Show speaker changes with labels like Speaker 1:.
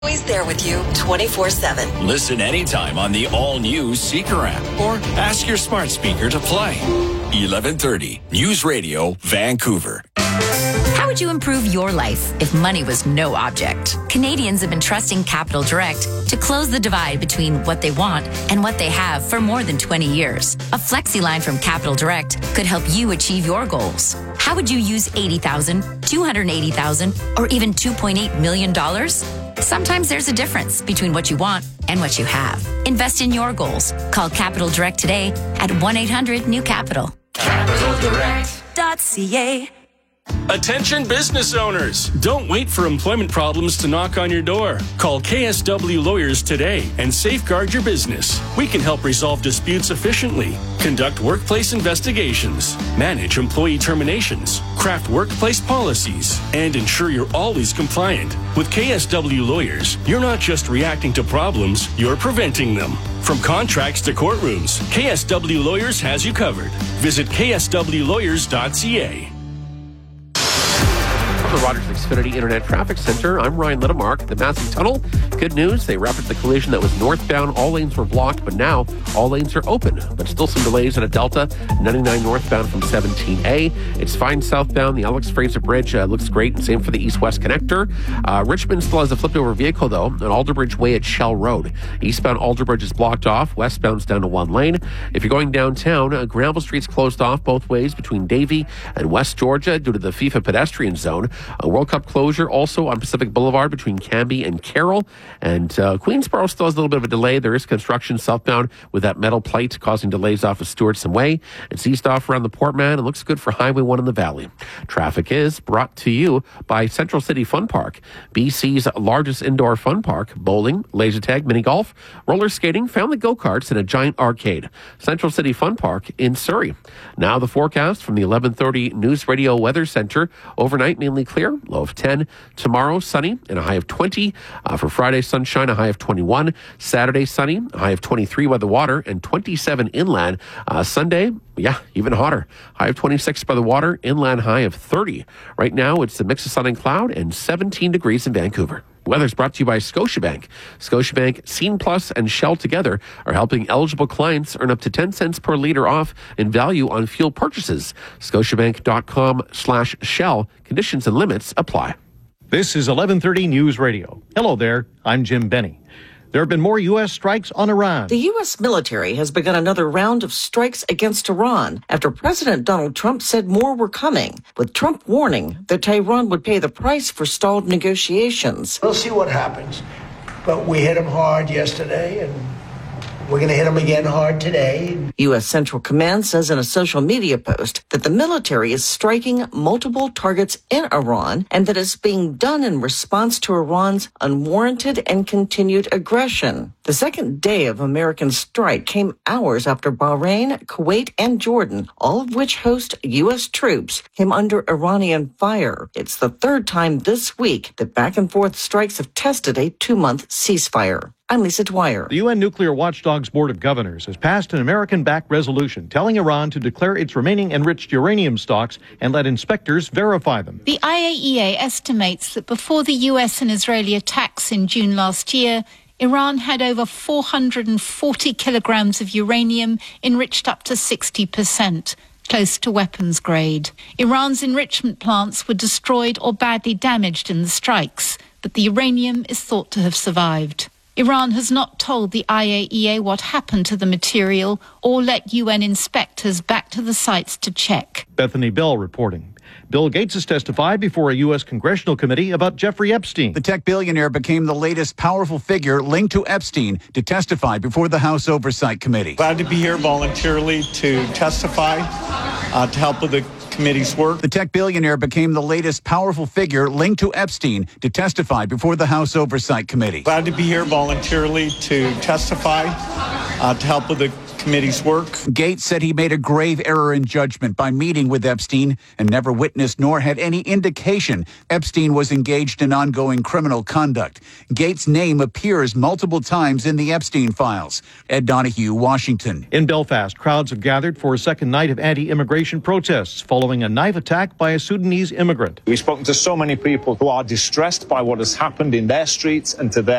Speaker 1: Always there with you 24/7.
Speaker 2: Listen anytime on the all-new Seeker app or ask your smart speaker to play. 1130 News Radio, Vancouver.
Speaker 3: How would you improve your life if money was no object? Canadians have been trusting Capital Direct to close the divide between what they want and what they have for more than 20 years. A flexi line from Capital Direct could help you achieve your goals. How would you use $80,000, $280,000, or even $2.8 million? Sometimes there's a difference between what you want and what you have. Invest in your goals. Call Capital Direct today at 1-800-NEW-CAPITAL. CapitalDirect.ca.
Speaker 4: Attention business owners. Don't wait for employment problems to knock on your door. Call KSW Lawyers today and safeguard your business. We can help resolve disputes efficiently, conduct workplace investigations, manage employee terminations, craft workplace policies, and ensure you're always compliant. With KSW Lawyers, you're not just reacting to problems, you're preventing them. From contracts to courtrooms, KSW Lawyers has you covered. Visit kswlawyers.ca.
Speaker 5: The Rogers Xfinity Internet Traffic Center. I'm Ryan Littemark. The Massey Tunnel. Good news. They wrapped up the collision that was northbound. All lanes were blocked, but now all lanes are open. But still some delays at a Delta 99 northbound from 17A. It's fine southbound. The Alex Fraser Bridge looks great. Same for the east-west connector. Richmond still has a flipped-over vehicle, though, on Alderbridge Way at Shell Road. Eastbound Alderbridge is blocked off. Westbound's down to one lane. If you're going downtown, Granville Street's closed off both ways between Davie and West Georgia due to the FIFA pedestrian zone. A World Cup closure also on Pacific Boulevard between Cambie and Carroll. And Queensboro still has a little bit of a delay. There is construction southbound with that metal plate causing delays off of Stewartson Way. It's east off around the Portman. It looks good for Highway 1 in the Valley. Traffic is brought to you by Central City Fun Park, BC's largest indoor fun park. Bowling, laser tag, mini golf, roller skating, family go-karts, and a giant arcade. Central City Fun Park in Surrey. Now the forecast from the 1130 News Radio Weather Center. Overnight, mainly clear, low of 10. Tomorrow, sunny and a high of 20. For Friday, sunshine, a high of 21. Saturday, sunny, a high of 23 by the water and 27 inland. Sunday, even hotter. High of 26 by the water, inland high of 30. Right now, it's a mix of sun and cloud and 17 degrees in Vancouver. Weather's brought to you by Scotiabank. Scotiabank, Scene Plus, and Shell together are helping eligible clients earn up to 10 cents per liter off in value on fuel purchases. Scotiabank.com/Shell. Conditions and limits apply.
Speaker 6: This is 1130 News Radio. Hello there, I'm Jim Benny. There have been more U.S. strikes on Iran.
Speaker 7: The U.S. military has begun another round of strikes against Iran after President Donald Trump said more were coming, with Trump warning that Tehran would pay the price for stalled negotiations.
Speaker 8: We'll see what happens, but we hit them hard yesterday, and we're going to hit them again hard today.
Speaker 7: U.S. Central Command says in a social media post that the military is striking multiple targets in Iran and that it's being done in response to Iran's unwarranted and continued aggression. The second day of American strike came hours after Bahrain, Kuwait, and Jordan, all of which host U.S. troops, came under Iranian fire. It's the third time this week that back-and-forth strikes have tested a 2-month ceasefire. I'm Lisa Dwyer.
Speaker 6: The UN Nuclear Watchdog's Board of Governors has passed an American-backed resolution telling Iran to declare its remaining enriched uranium stocks and let inspectors verify them.
Speaker 9: The IAEA estimates that before the US and Israeli attacks in June last year, Iran had over 440 kilograms of uranium enriched up to 60%, close to weapons grade. Iran's enrichment plants were destroyed or badly damaged in the strikes, but the uranium is thought to have survived. Iran has not told the IAEA what happened to the material or let UN inspectors back to the sites to check.
Speaker 6: Bethany Bell reporting. Bill Gates has testified before a U.S. congressional committee about Jeffrey Epstein.
Speaker 10: The tech billionaire became the latest powerful figure linked to Epstein to testify before the House Oversight Committee.
Speaker 11: Glad to be here voluntarily to testify, to help with the committee's work.
Speaker 10: The tech billionaire became the latest powerful figure linked to Epstein to testify before the House Oversight Committee.
Speaker 11: Glad to be here voluntarily to testify, to help with the committee's work.
Speaker 10: Gates said he made a grave error in judgment by meeting with Epstein and never witnessed nor had any indication Epstein was engaged in ongoing criminal conduct. Gates' name appears multiple times in the Epstein files. Ed Donahue, Washington.
Speaker 6: In Belfast, crowds have gathered for a second night of anti-immigration protests following a knife attack by a Sudanese immigrant.
Speaker 12: We've spoken to so many people who are distressed by what has happened in their streets and to their